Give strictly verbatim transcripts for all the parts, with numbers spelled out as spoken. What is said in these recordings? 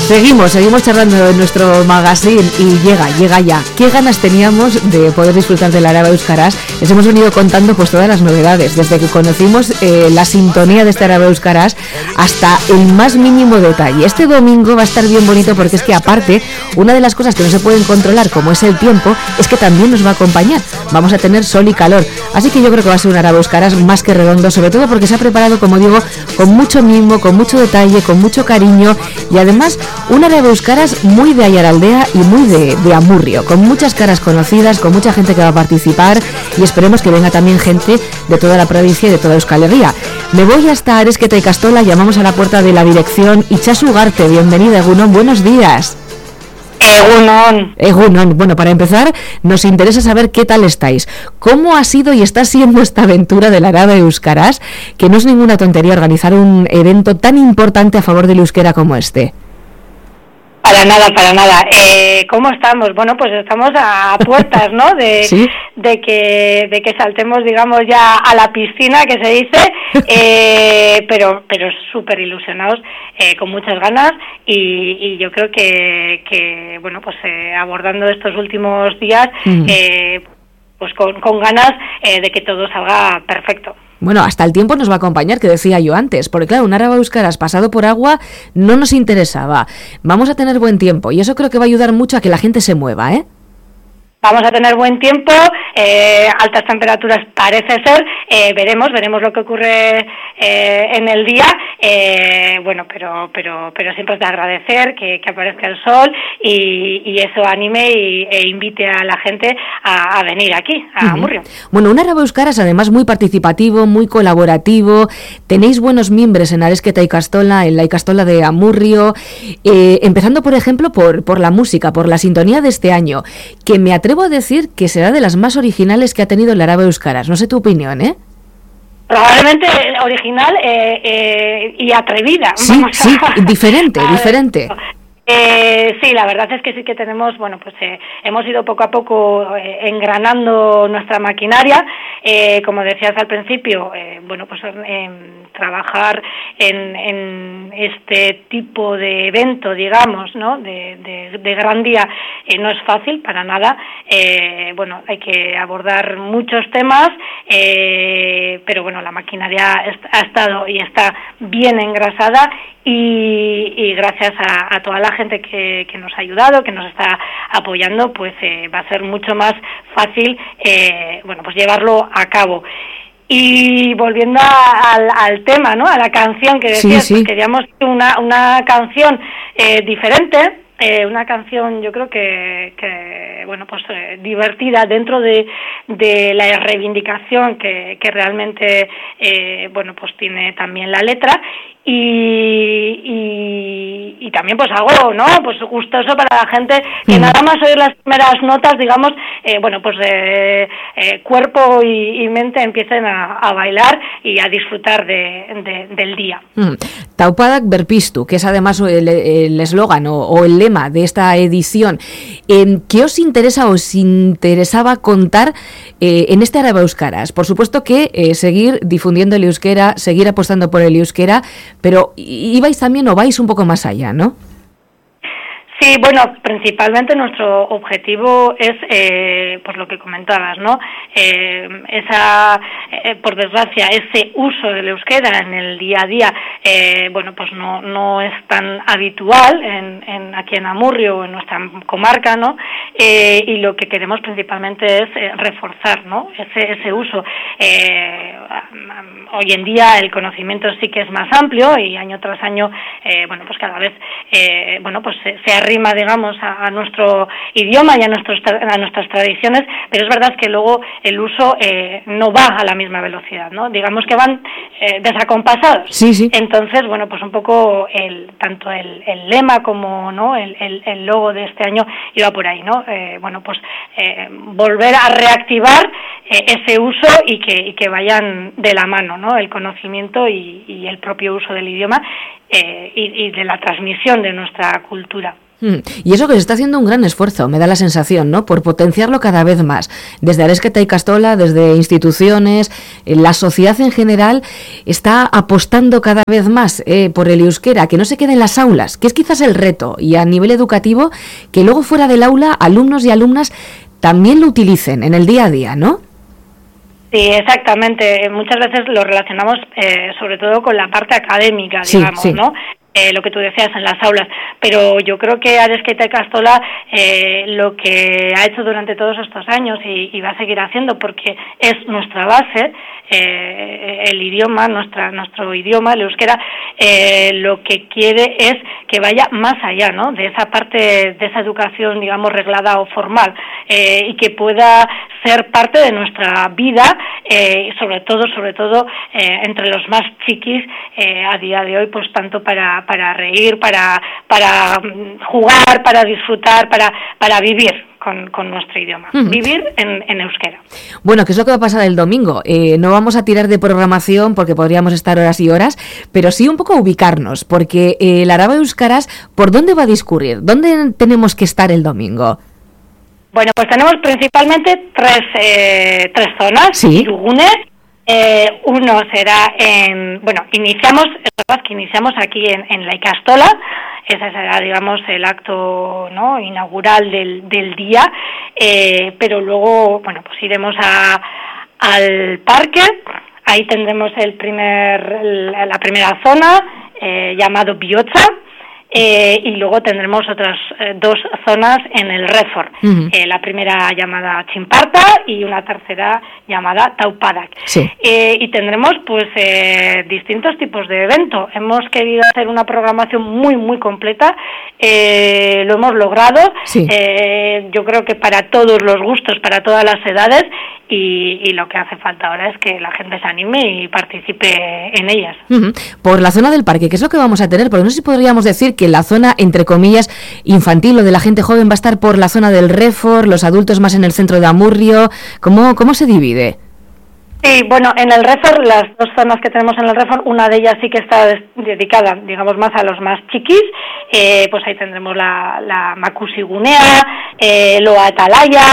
Seguimos, seguimos charlando en nuestro magazine y llega, llega ya. Qué ganas teníamos de poder disfrutar del Araba Euskaraz. Les hemos venido contando pues todas las novedades, desde que conocimos eh, la sintonía de este Araba Euskaraz hasta el más mínimo detalle. Este domingo va a estar bien bonito porque es que aparte, una de las cosas que no se pueden controlar, como es el tiempo, es que también nos va a acompañar. Vamos a tener sol y calor. Así que yo creo que va a ser un Araba Euskaraz más que redondo, sobre todo porque se ha preparado, como digo, con mucho mimo, con mucho detalle, con mucho cariño y además un Araba Euskaraz muy de Aiaraldea y muy de, de Amurrio, con muchas caras conocidas, con mucha gente que va a participar y esperemos que venga también gente de toda la provincia y de toda Euskal Herria. Me voy hasta Aresqueta y Castola, llamamos a la puerta de la dirección. Itxasu Ugarte, bienvenida, Egunon, buenos días. Egunon. Egunon. Bueno, para empezar, nos interesa saber qué tal estáis. ¿Cómo ha sido y está siendo esta aventura del Araba Euskaraz? Que no es ninguna tontería organizar un evento tan importante a favor del euskera como este. Para nada, para nada. Eh, ¿Cómo estamos? Bueno, pues estamos a puertas, ¿no? De, ¿sí? de que de que saltemos, digamos, ya a la piscina, que se dice, eh, pero pero súper ilusionados, eh, con muchas ganas y, y yo creo que, que bueno, pues eh, abordando estos últimos días, mm. eh, pues con, con ganas eh, de que todo salga perfecto. Bueno, hasta el tiempo nos va a acompañar, que decía yo antes, porque claro, un Araba Euskaraz pasado por agua no nos interesaba. Vamos a tener buen tiempo y eso creo que va a ayudar mucho a que la gente se mueva, ¿eh? Vamos a tener buen tiempo, eh, altas temperaturas parece ser, eh, veremos, veremos lo que ocurre eh, en el día, eh, bueno, pero pero pero siempre es de agradecer que, que aparezca el sol y, y eso anime y, e invite a la gente a, a venir aquí, a Amurrio. Uh-huh. Bueno, un Araba Euskaraz además muy participativo, muy colaborativo, tenéis buenos miembros en Aresqueta y Castola, en la Icastola de Amurrio, eh, empezando por ejemplo por, por la música, por la sintonía de este año, que me atrevo a decir que será de las más originales que ha tenido el Araba Euskaraz. No sé tu opinión, ¿eh? Probablemente original eh, eh, y atrevida. Sí, Vamos sí, a... diferente, a diferente. Ver. Eh, sí, la verdad es que sí que tenemos, bueno, pues eh, hemos ido poco a poco eh, engranando nuestra maquinaria, eh, como decías al principio, eh, bueno, pues eh, trabajar en, en este tipo de evento, digamos, ¿no? De, de, de gran día, eh, no es fácil para nada, eh, bueno, hay que abordar muchos temas, eh, pero bueno, la maquinaria ha estado y está bien engrasada. Y, y gracias a, a toda la gente que, que nos ha ayudado, que nos está apoyando, pues eh, va a ser mucho más fácil, eh, bueno, pues llevarlo a cabo. Y volviendo a, al, al tema, ¿no? A la canción que decías, sí, sí. Pues queríamos una, una canción eh, diferente. Eh, una canción yo creo que, que bueno pues eh, divertida dentro de, de la reivindicación que, que realmente eh, bueno pues tiene también la letra y, y, y también pues algo no pues gustoso para la gente que mm. nada más oír las primeras notas digamos eh, bueno pues eh, eh, cuerpo y, y mente empiecen a, a bailar y a disfrutar de, de, del día. Mm. Taupadak berpiztu, que es además el eslogan o, o el lema de esta edición. Eh, ¿Qué os interesa o os interesaba contar eh, en este Araba Euskaraz? Por supuesto que eh, seguir difundiendo el euskera, seguir apostando por el euskera, pero ibais también o vais un poco más allá, ¿no? Sí, bueno, principalmente nuestro objetivo es, eh, pues lo que comentabas, ¿no? Eh, esa, eh, por desgracia, ese uso del euskera en el día a día, eh, bueno, pues no no es tan habitual en, en aquí en Amurrio o en nuestra comarca, ¿no? Eh, y lo que queremos principalmente es eh, reforzar, ¿no? Ese ese uso. Eh, hoy en día el conocimiento sí que es más amplio y año tras año, eh, bueno, pues cada vez, eh, bueno, pues se, se arrima, digamos, a, a nuestro idioma y a, nuestros, a nuestras tradiciones, pero es verdad que luego el uso eh, no va a la misma velocidad, ¿no? Digamos que van eh, desacompasados. Sí, sí. Entonces, bueno, pues un poco el tanto el, el lema como no el, el, el logo de este año iba por ahí, ¿no? Eh, bueno, pues eh, volver a reactivar eh, ese uso y que, y que vayan de la mano, ¿no? El conocimiento y, y el propio uso del idioma eh, y, y de la transmisión de nuestra cultura. Y eso que se está haciendo un gran esfuerzo, me da la sensación, ¿no?, por potenciarlo cada vez más. Desde Aresqueta y Castola, desde instituciones, la sociedad en general está apostando cada vez más eh, por el euskera, que no se quede en las aulas, que es quizás el reto, y a nivel educativo, que luego fuera del aula, alumnos y alumnas también lo utilicen en el día a día, ¿no? Sí, exactamente. Muchas veces lo relacionamos eh, sobre todo con la parte académica, digamos, sí, sí. ¿no? Eh, lo que tú decías en las aulas, pero yo creo que Aresqueta y Castola eh, lo que ha hecho durante todos estos años y, y va a seguir haciendo, porque es nuestra base, eh, el idioma, nuestra nuestro idioma, el euskera, eh, lo que quiere es que vaya más allá, ¿no?, de esa parte, de esa educación, digamos, reglada o formal, eh, y que pueda ser parte de nuestra vida, eh, sobre todo, sobre todo eh, entre los más chiquis eh, a día de hoy, pues tanto para para reír, para para jugar, para disfrutar, para para vivir con, con nuestro idioma, uh-huh. vivir en, en euskera. Bueno, ¿qué es lo que va a pasar el domingo? Eh, no vamos a tirar de programación porque podríamos estar horas y horas, pero sí un poco ubicarnos, porque eh, el Araba Euskaraz, ¿por dónde va a discurrir? ¿Dónde tenemos que estar el domingo? Bueno, pues tenemos principalmente tres eh, tres zonas, ¿sí? Irugune. Eh, uno será en, bueno, iniciamos, es verdad que iniciamos aquí en, en la Ikastola, ese será, digamos, el acto, ¿no?, inaugural del, del día, eh, pero luego, bueno, pues iremos a, al parque, ahí tendremos el primer, la primera zona, eh, llamado Biotza, Eh, y luego tendremos otras eh, dos zonas en el Refor, uh-huh. eh, la primera llamada Chimparta y una tercera llamada Taupadak. Sí. Eh, y tendremos pues eh, distintos tipos de evento. Hemos querido hacer una programación muy muy completa, eh, lo hemos logrado, sí. eh, yo creo que para todos los gustos, para todas las edades, y, y lo que hace falta ahora es que la gente se anime y participe en ellas. Uh-huh. Por la zona del parque, ¿qué es lo que vamos a tener? Porque no sé si podríamos decir que la zona, entre comillas, infantil o de la gente joven va a estar por la zona del Refor, los adultos más en el centro de Amurrio. ¿Cómo, cómo se divide? Sí, bueno, en el Refor, las dos zonas que tenemos en el Refor, una de ellas sí que está dedicada, digamos, más a los más chiquis, eh, pues ahí tendremos la, la Makusigunea, eh, Loa Atalaya,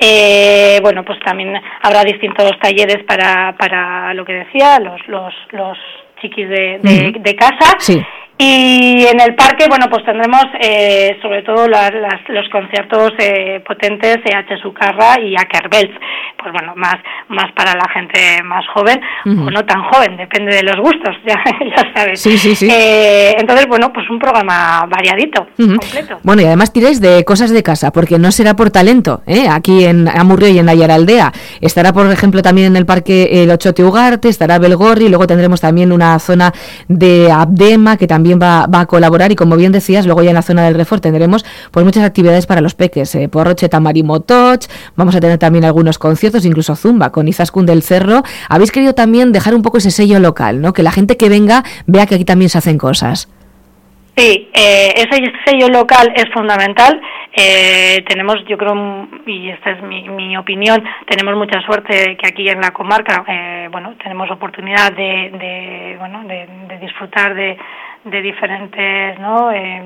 eh, bueno, pues también habrá distintos talleres para, para lo que decía, los, los, los chiquis de, de, de casa. Sí. Y en el parque, bueno, pues tendremos eh, sobre todo las, las, los conciertos eh, potentes de H. Sucarra y Akerbelz, pues bueno, más más para la gente más joven, uh-huh. o no tan joven, depende de los gustos, ya, ya sabes. Sí, sí, sí. Eh, entonces, bueno, pues un programa variadito, uh-huh. completo. Bueno, y además tiréis de cosas de casa, porque no será por talento, ¿eh? Aquí en Amurrio y en la Yaraldea. Estará, por ejemplo, también en el parque el Ochote Ugarte, estará Belgorri, luego tendremos también una zona de Abdema, que también Va, va a colaborar, y como bien decías, luego ya en la zona del Refor tendremos pues muchas actividades para los peques, eh, Porroche Tamarimotoch, vamos a tener también algunos conciertos, incluso Zumba con Izaskun del Cerro. Habéis querido también dejar un poco ese sello local, ¿no?, que la gente que venga vea que aquí también se hacen cosas. Sí, eh, ese sello local es fundamental. Eh, tenemos, yo creo, y esta es mi, mi opinión, tenemos mucha suerte que aquí en la comarca, eh, bueno, tenemos oportunidad de, de bueno, de, de disfrutar de de diferentes, ¿no?, eh,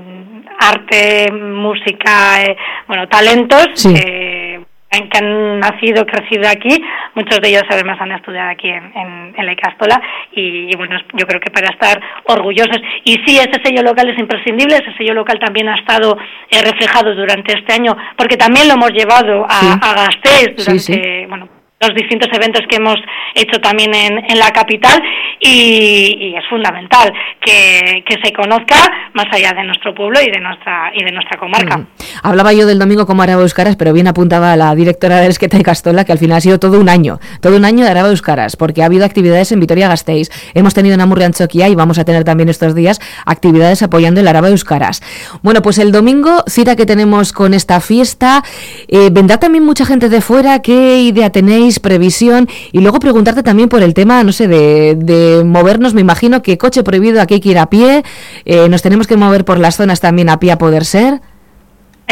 arte, música, eh, bueno, talentos, sí. eh, en que han nacido, crecido aquí, muchos de ellos además han estudiado aquí en, en, en la Ikastola, y, y bueno, yo creo que para estar orgullosos, y sí, ese sello local es imprescindible, ese sello local también ha estado eh, reflejado durante este año, porque también lo hemos llevado a, sí. a Gasteiz durante, sí, sí. bueno, los distintos eventos que hemos hecho también en, en la capital, y, y es fundamental que, que se conozca más allá de nuestro pueblo y de nuestra y de nuestra comarca. Mm. Hablaba yo del domingo como Araba Euskaraz, pero bien apuntaba la directora de Aresqueta y Castola que al final ha sido todo un año, todo un año de Araba Euskaraz, porque ha habido actividades en Vitoria-Gasteiz, hemos tenido en Amurrio Antzoquia y vamos a tener también estos días actividades apoyando el Araba Euskaraz. Bueno, pues el domingo, cita que tenemos con esta fiesta, eh, vendrá también mucha gente de fuera. ¿Qué idea tenéis, previsión? Y luego preguntarte también por el tema, no sé, de, de movernos. Me imagino que coche prohibido, aquí hay que ir a pie, eh, nos tenemos que mover por las zonas también a pie a poder ser.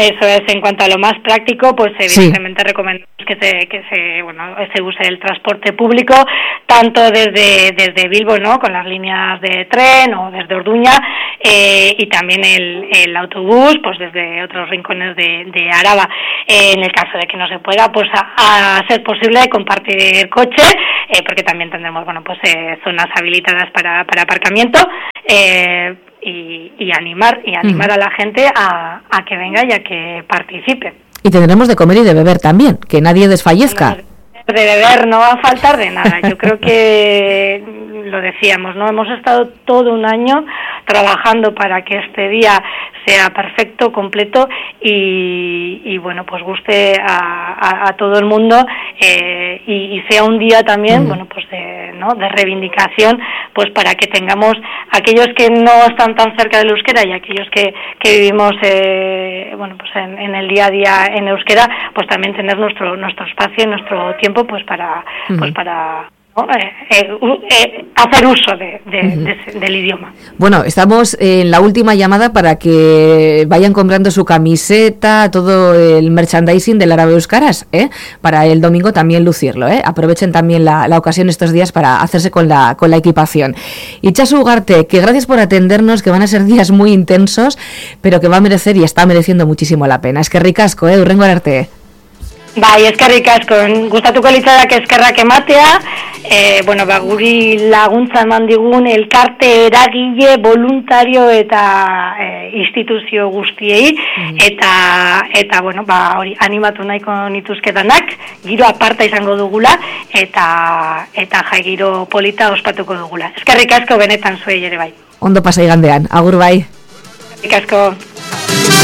Eso es, en cuanto a lo más práctico, pues evidentemente sí. recomendamos que se, que se, bueno, se use el transporte público, tanto desde, desde Bilbo, ¿no?, con las líneas de tren, o desde Orduña, eh, y también el, el autobús, pues desde otros rincones de, de Araba. Eh, en el caso de que no se pueda, pues a, a ser posible compartir coche, eh, porque también tendremos, bueno, pues eh, zonas habilitadas para, para aparcamiento, eh, Y, y animar y animar mm. a la gente a, a que venga y a que participe. Y tendremos de comer y de beber también, que nadie desfallezca. De beber no va a faltar de nada. Yo creo que lo decíamos, ¿no? Hemos estado todo un año trabajando para que este día sea perfecto, completo y, y bueno, pues guste a, a, a todo el mundo eh, y, y sea un día también, mm. bueno, pues de, ¿no?, de reivindicación, pues para que tengamos aquellos que no están tan cerca del euskera y aquellos que, que vivimos eh, bueno, pues en, en el día a día en euskera, pues también tener nuestro nuestro espacio y nuestro tiempo pues para mm. pues para ¿no? Eh, eh, eh, hacer uso de, de, uh-huh. de, del idioma. Bueno, estamos en la última llamada para que vayan comprando su camiseta, todo el merchandising del Árabe Euskaraz, ¿eh? Para el domingo también lucirlo, ¿eh? Aprovechen también la, la ocasión estos días para hacerse con la con la equipación. Itxasu Ugarte, que gracias por atendernos, que van a ser días muy intensos, pero que va a merecer y está mereciendo muchísimo la pena. Es que ricasco, ¿eh? Hurrengo arte. Bai, eskerrik asko, gustatuko litzaidake eskerrak ematea, e, bueno, ba, guri laguntza eman digun elkarte, eragile, voluntario eta e, instituzio guztiei, mm. eta, eta, bueno, ba, hori, animatu nahiko nituzketanak, giro aparta izango dugula, eta, eta jai giro polita ospatuko dugula. Eskerrik asko benetan zuei ere bai. Ondo pasai gandean, agur bai. Eskerrik asko.